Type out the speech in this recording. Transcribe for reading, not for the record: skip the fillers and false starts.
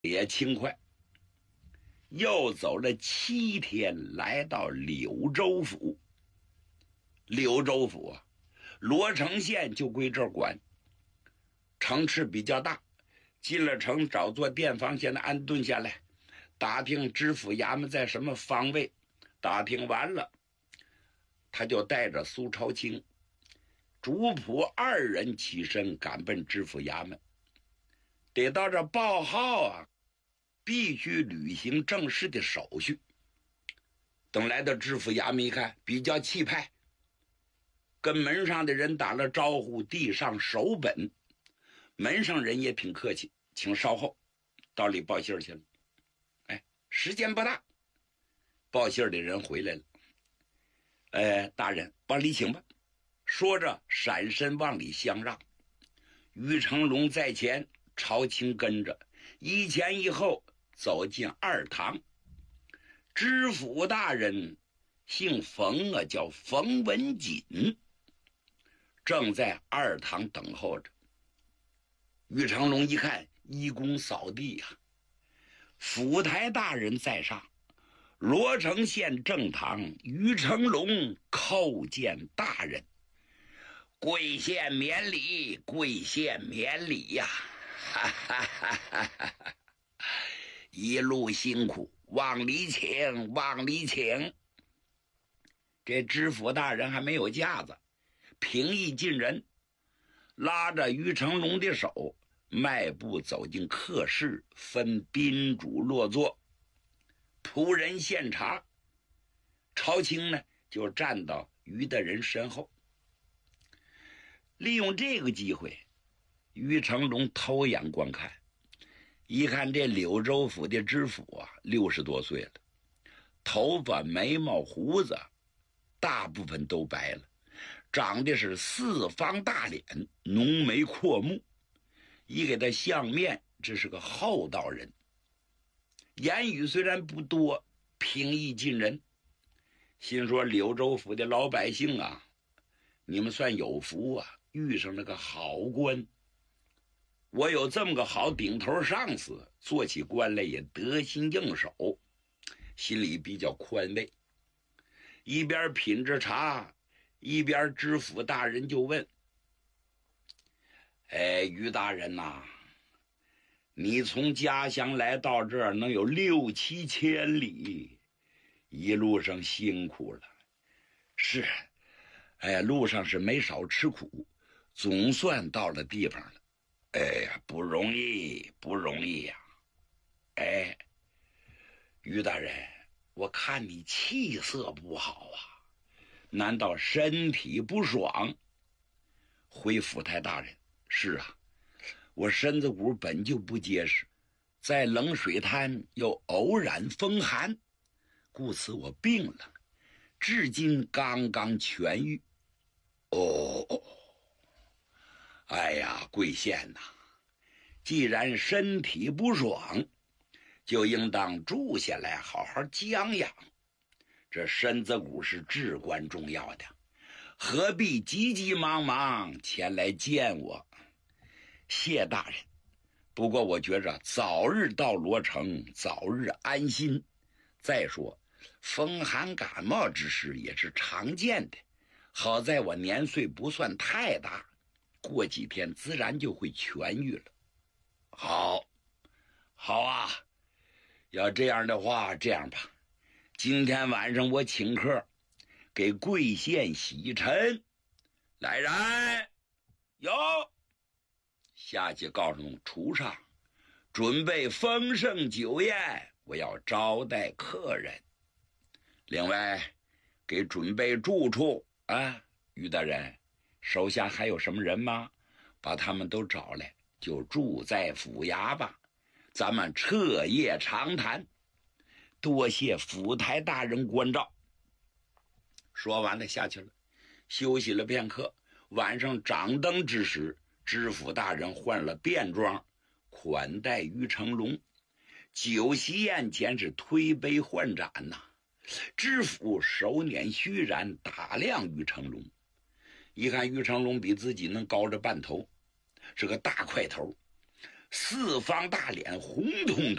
也轻快，又走了7天，来到柳州府。柳州府啊，罗城县就归这儿管，城池比较大。进了城，找座店房，先安顿下来，打听知府衙门在什么方位。打听完了，他就带着苏朝清、主仆2人起身，赶奔知府衙门。得到这报号啊，必须履行正式的手续。等来到知府衙门一看，比较气派，跟门上的人打了招呼，递上手本。门上人也挺客气，请稍后，到里报信去了。时间不大，报信的人回来了。大人，往里请吧。说着闪身往里相让。于成龙在前，朝清跟着，一前一后走进二堂。知府大人姓冯啊，叫冯文锦，正在二堂等候着。于成龙一看，一躬扫地呀，府台大人在上，罗城县正堂于成龙叩见大人，跪献免礼，跪献免礼呀！哈哈哈哈哈！一路辛苦，往里请，往里请。这知府大人还没有架子，平易近人，拉着于成龙的手，迈步走进客室，分宾主落座，仆人献茶。朝清呢，就站到于大人身后。利用这个机会，于成龙偷眼观看，一看这柳州府的知府啊，60多岁了，头发、眉毛、胡子大部分都白了，长得是四方大脸，浓眉阔目，一给他相面，这是个厚道人。言语虽然不多，平易近人。心说柳州府的老百姓啊，你们算有福啊，遇上了个好官。我有这么个好顶头上司，做起官来也得心应手，心里比较宽慰。一边品着茶，一边知府大人就问：于大人呐，你从家乡来到这儿能有6、7千里，一路上辛苦了。是，路上是没少吃苦，总算到了地方了。不容易，不容易呀。于大人，我看你气色不好啊，难道身体不爽？回府台大人，是啊，我身子骨本就不结实，在冷水滩又偶然风寒，故此我病了，至今刚刚痊愈。哎呀，贵县呐，既然身体不爽，就应当住下来好好将养，这身子骨是至关重要的，何必急急忙忙前来见我？谢大人，不过我觉着早日到罗城，早日安心。再说风寒感冒之事也是常见的，好在我年岁不算太大，过几天自然就会痊愈了。好啊，要这样的话，这样吧，今天晚上我请客，给贵县洗尘。来人，有，下去告诉厨上准备丰盛酒宴，我要招待客人。另外给准备住处啊，于大人手下还有什么人吗？把他们都找来，就住在府衙吧，咱们彻夜长谈。多谢府台大人关照。说完了下去了，休息了片刻。晚上掌灯之时，知府大人换了便装，款待于成龙。酒席宴前是推杯换盏呐。知府手捻虚髯，打量于成龙，一看于成龙比自己能高着半头，是个大块头， 四方大脸红彤彤。